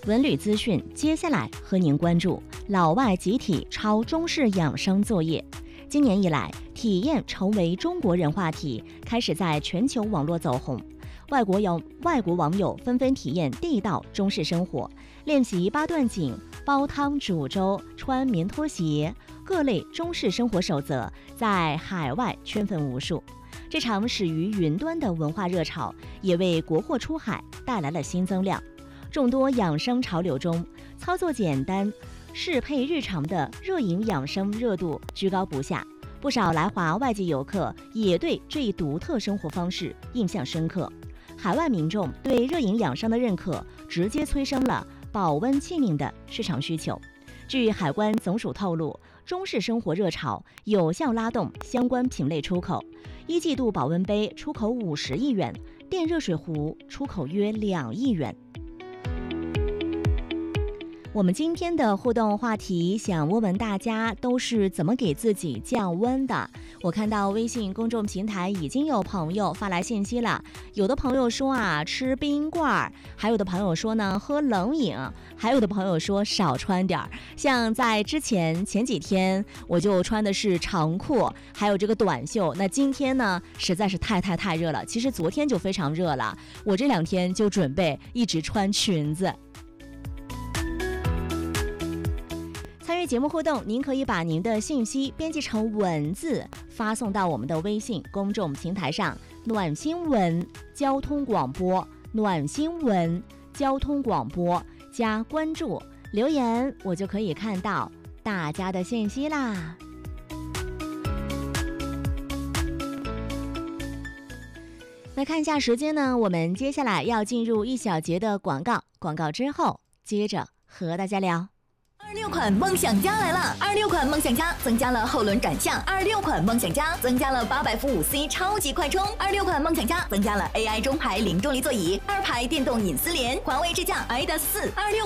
文旅资讯，接下来和您关注老外集体抄中式养生作业。今年以来，体验成为中国人话题，开始在全球网络走红。外国网友纷纷体验地道中式生活，练习八段锦、煲汤煮粥、穿棉拖鞋，各类中式生活守则在海外圈粉无数。这场始于云端的文化热潮，也为国货出海带来了新增量。众多养生潮流中，操作简单、适配日常的热饮养生热度居高不下。不少来华外籍游客也对这一独特生活方式印象深刻。海外民众对热饮养生的认可，直接催生了保温器皿的市场需求。据海关总署透露，中式生活热潮有效拉动相关品类出口。一季度保温杯出口50亿元，电热水壶出口约2亿元。我们今天的互动话题，想问问大家都是怎么给自己降温的？我看到微信公众平台已经有朋友发来信息了，有的朋友说吃冰棍，还有的朋友说呢喝冷饮，还有的朋友说少穿点儿。像在前几天我就穿的是长裤，还有这个短袖，那今天呢实在是太热了。其实昨天就非常热了，我这2天就准备一直穿裙子。参与节目互动，您可以把您的信息编辑成文字发送到我们的微信公众平台上，暖新闻交通广播，暖新闻交通广播，加关注留言，我就可以看到大家的信息啦。那看一下时间呢，我们接下来要进入一小节的广告之后接着和大家聊。 26款梦想家来了！26款梦想家增加了后轮转向，26款梦想家增加了800伏5C 超级快充，26款梦想家增加了 AI 中排零重力座椅，2排电动隐私帘，环卫智驾 IDA4，26